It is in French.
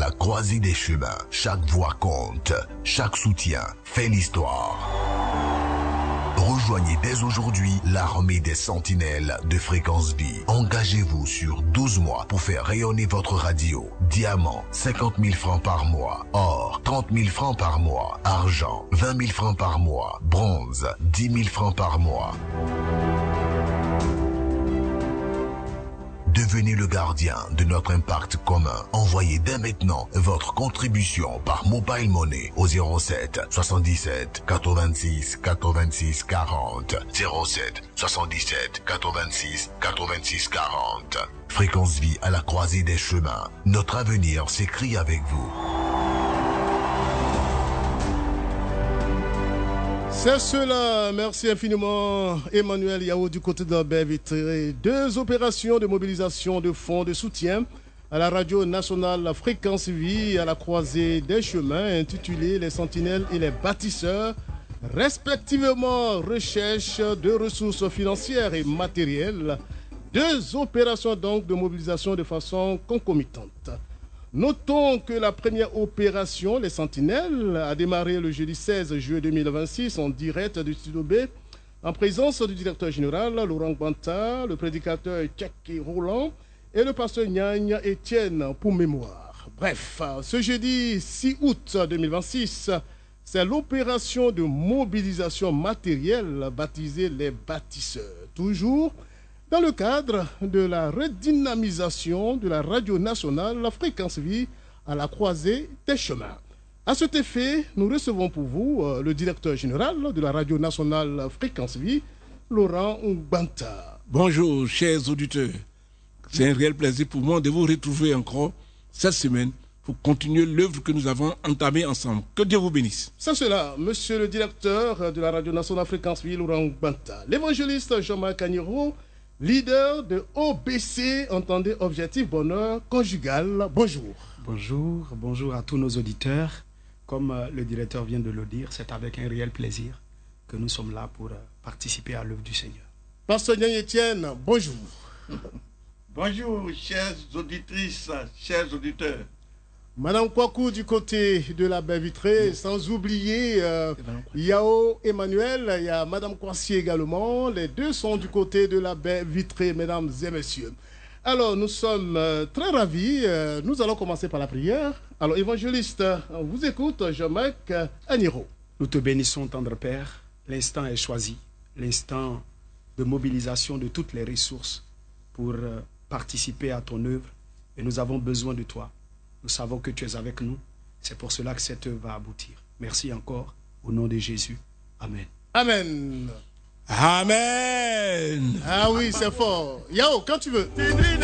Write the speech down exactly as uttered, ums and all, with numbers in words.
la croisée des chemins. Chaque voix compte, chaque soutien fait l'histoire. Rejoignez dès aujourd'hui l'armée des sentinelles de Fréquence Vie. Engagez-vous sur douze mois pour faire rayonner votre radio. Diamant, cinquante mille francs par mois. Or, trente mille francs par mois. Argent, vingt mille francs par mois. Bronze, dix mille francs par mois. Devenez le gardien de notre impact commun. Envoyez dès maintenant votre contribution par Mobile Money au zéro sept soixante-dix-sept quatre-vingt-six quatre-vingt-six quarante. zéro sept soixante-dix-sept quatre-vingt-six quatre-vingt-six quarante. Fréquence Vie à la croisée des chemins. Notre avenir s'écrit avec vous. C'est cela, merci infiniment Emmanuel Yao du côté de la baie vitrée. Deux opérations de mobilisation de fonds de soutien à la radio nationale Fréquence Vie à la croisée des chemins intitulées Les Sentinelles et les Bâtisseurs, respectivement recherche de ressources financières et matérielles. Deux opérations donc de mobilisation de façon concomitante. Notons que la première opération, les Sentinelles, a démarré le jeudi seize juillet deux mille vingt-six en direct du Studio B, en présence du directeur général Laurent Gbanta, le prédicateur Tchaki Roland et le pasteur Nyagne Etienne pour mémoire. Bref, ce jeudi six août deux mille vingt-six, c'est l'opération de mobilisation matérielle baptisée les Bâtisseurs. Toujours dans le cadre de la redynamisation de la radio nationale, la Fréquence Vie à la croisée des chemins. À cet effet, nous recevons pour vous euh, le directeur général de la radio nationale Fréquence Vie, Laurent Gbanta. Bonjour, chers auditeurs. C'est un réel plaisir pour moi de vous retrouver encore cette semaine pour continuer l'œuvre que nous avons entamée ensemble. Que Dieu vous bénisse. C'est cela, monsieur le directeur de la radio nationale Fréquence Vie, Laurent Gbanta. L'évangéliste Jean-Marc Agnero, leader de O B C, entendez Objectif Bonheur Conjugal. Bonjour. Bonjour, bonjour à tous nos auditeurs. Comme euh, le directeur vient de le dire, c'est avec un réel plaisir que nous sommes là pour euh, participer à l'œuvre du Seigneur. Pasteur Nyagne Etienne, bonjour. Bonjour, chères auditrices, chers auditeurs. Madame Kwaku du côté de la baie vitrée, sans oublier euh, Yao Emmanuel, il y a Madame Kwasi également. Les deux sont du côté de la baie vitrée, mesdames et messieurs. Alors, nous sommes euh, très ravis. Euh, nous allons commencer par la prière. Alors, évangéliste, on vous écoute, Jean-Marc Agnero. Nous te bénissons, tendre Père. L'instant est choisi, l'instant de mobilisation de toutes les ressources pour euh, participer à ton œuvre. Et nous avons besoin de toi. Nous savons que tu es avec nous. C'est pour cela que cette œuvre va aboutir. Merci encore. Au nom de Jésus. Amen. Amen. Amen. Ah oui, c'est fort. Yao, quand tu veux.